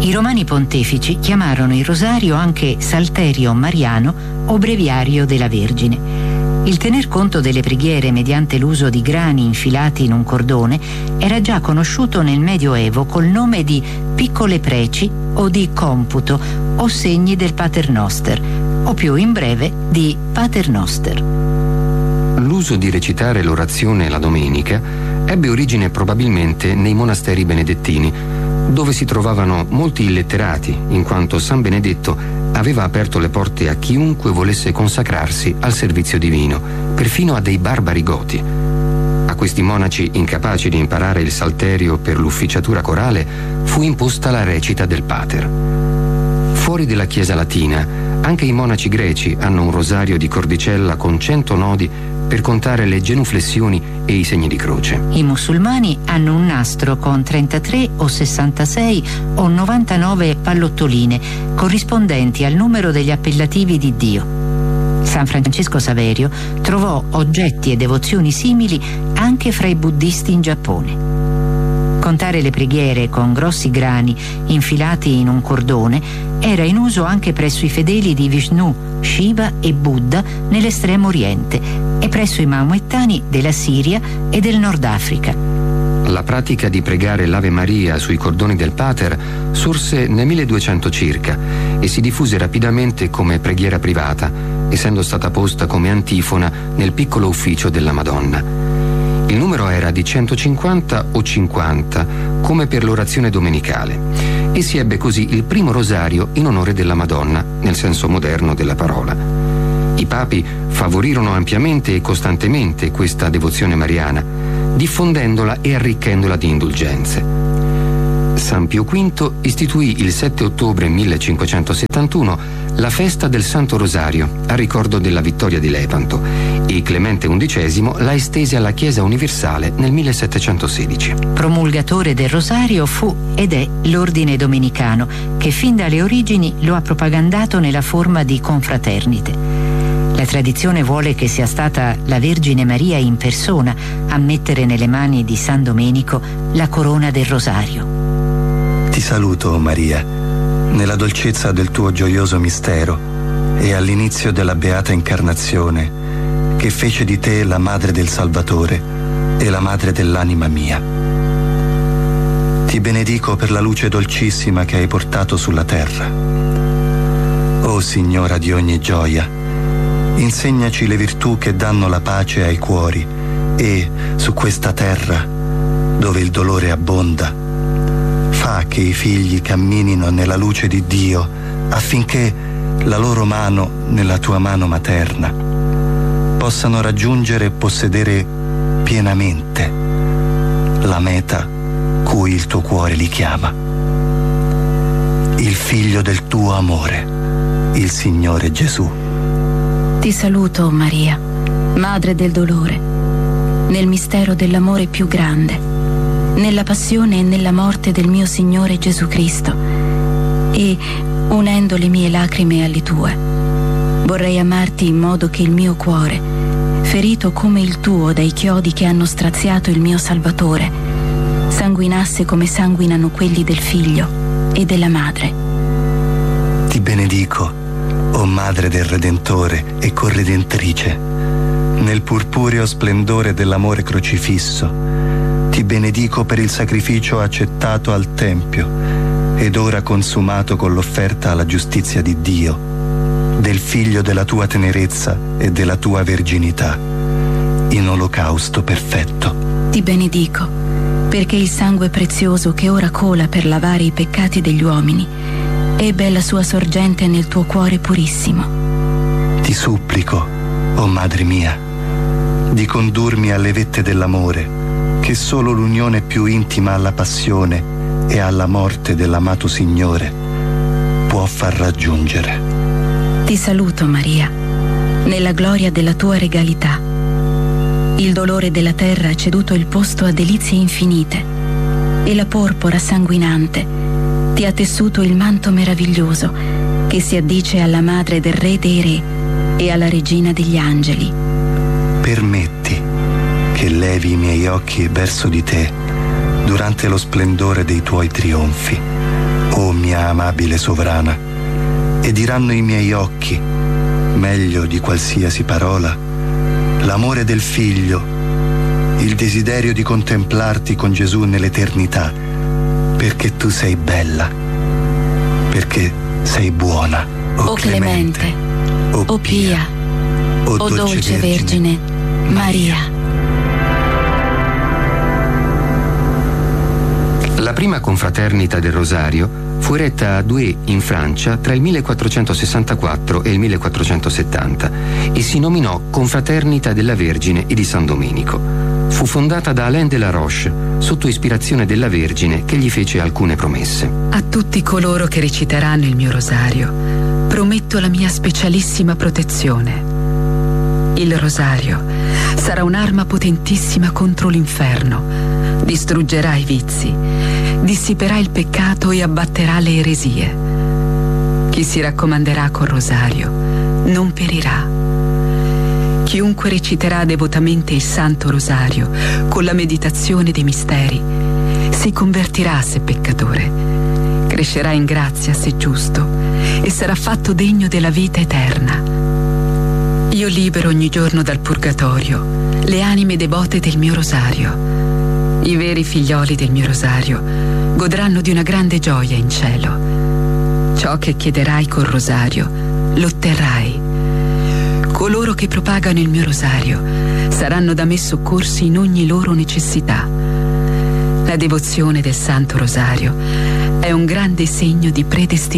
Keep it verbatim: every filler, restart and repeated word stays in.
I romani pontefici chiamarono il rosario anche Salterio Mariano o Breviario della Vergine. Il tener conto delle preghiere mediante l'uso di grani infilati in un cordone era già conosciuto nel Medioevo col nome di piccole preci o di computo o segni del Paternoster, o più in breve di Paternoster. L'uso di recitare l'orazione la domenica ebbe origine probabilmente nei monasteri benedettini, dove si trovavano molti illetterati, in quanto San Benedetto aveva aperto le porte a chiunque volesse consacrarsi al servizio divino, perfino a dei barbari goti. A questi monaci incapaci di imparare il salterio per l'ufficiatura corale fu imposta la recita del Pater. Fuori della Chiesa latina, anche i monaci greci hanno un rosario di cordicella con cento nodi per contare le genuflessioni e i segni di croce. I musulmani hanno un nastro con trentatré o sessantasei o novantanove pallottoline, corrispondenti al numero degli appellativi di Dio. San Francesco Saverio trovò oggetti e devozioni simili anche fra i buddisti in Giappone. Contare le preghiere con grossi grani infilati in un cordone era in uso anche presso i fedeli di Vishnu, Shiva e Buddha nell'estremo oriente e presso i maomettani della Siria e del Nord Africa. La pratica di pregare l'Ave Maria sui cordoni del Pater sorse nel milleduecento circa e si diffuse rapidamente come preghiera privata, essendo stata posta come antifona nel piccolo ufficio della Madonna. Il numero era di centocinquanta o cinquanta, come per l'orazione domenicale, e si ebbe così il primo rosario in onore della Madonna, nel senso moderno della parola. I papi favorirono ampiamente e costantemente questa devozione mariana, diffondendola e arricchendola di indulgenze. San Pio V istituì il sette ottobre millecinquecentosettantuno la festa del Santo Rosario a ricordo della vittoria di Lepanto e Clemente undicesimo la estese alla Chiesa universale nel millesettecentosedici. Promulgatore del Rosario fu ed è l'Ordine Domenicano, che fin dalle origini lo ha propagandato nella forma di confraternite. La tradizione vuole che sia stata la Vergine Maria in persona a mettere nelle mani di San Domenico la corona del Rosario. Ti saluto, o Maria, nella dolcezza del tuo gioioso mistero e all'inizio della beata incarnazione che fece di te la madre del Salvatore e la madre dell'anima mia. Ti benedico per la luce dolcissima che hai portato sulla terra. O Signora di ogni gioia, insegnaci le virtù che danno la pace ai cuori e, su questa terra, dove il dolore abbonda, fa che i figli camminino nella luce di Dio affinché la loro mano nella tua mano materna possano raggiungere e possedere pienamente la meta cui il tuo cuore li chiama. Il figlio del tuo amore, il Signore Gesù. Ti saluto, Maria, madre del dolore, nel mistero dell'amore più grande, nella passione e nella morte del mio Signore Gesù Cristo, e, unendo le mie lacrime alle tue, vorrei amarti in modo che il mio cuore, ferito come il tuo dai chiodi che hanno straziato il mio Salvatore, sanguinasse come sanguinano quelli del figlio e della madre. Ti benedico, o Madre del Redentore e corredentrice, nel purpureo splendore dell'amore crocifisso. Ti benedico per il sacrificio accettato al Tempio ed ora consumato con l'offerta alla giustizia di Dio, del figlio della tua tenerezza e della tua verginità, in olocausto perfetto. Ti benedico perché il sangue prezioso che ora cola per lavare i peccati degli uomini ebbe la sua sorgente nel tuo cuore purissimo. Ti supplico, o Madre mia, di condurmi alle vette dell'amore che solo l'unione più intima alla passione e alla morte dell'amato Signore può far raggiungere. Ti saluto, Maria, nella gloria della tua regalità. Il dolore della terra ha ceduto il posto a delizie infinite e la porpora sanguinante ti ha tessuto il manto meraviglioso che si addice alla madre del re dei re e alla regina degli angeli. Permetti che levi i miei occhi verso di te durante lo splendore dei tuoi trionfi, o mia amabile sovrana, e diranno i miei occhi, meglio di qualsiasi parola, l'amore del figlio, il desiderio di contemplarti con Gesù nell'eternità, perché tu sei bella, perché sei buona, o, o clemente, clemente, o pia, o, o dolce, dolce Vergine, Vergine Maria. La prima confraternita del Rosario fu eretta a Douai in Francia tra il millequattrocentosessantaquattro e il millequattrocentosettanta e si nominò Confraternita della Vergine e di San Domenico. Fu fondata da Alain de la Roche sotto ispirazione della Vergine, che gli fece alcune promesse. A tutti coloro che reciteranno il mio rosario prometto la mia specialissima protezione. Il rosario sarà un'arma potentissima contro l'inferno. Distruggerà i vizi, dissiperà il peccato e abbatterà le eresie. Chi si raccomanderà col rosario non perirà. Chiunque reciterà devotamente il Santo Rosario con la meditazione dei misteri si convertirà se peccatore, crescerà in grazia se giusto e sarà fatto degno della vita eterna. Io libero ogni giorno dal purgatorio le anime devote del mio rosario. I veri figlioli del mio rosario godranno di una grande gioia in cielo. Ciò che chiederai col rosario lo otterrai. Coloro che propagano il mio rosario saranno da me soccorsi in ogni loro necessità. La devozione del Santo Rosario è un grande segno di predestinazione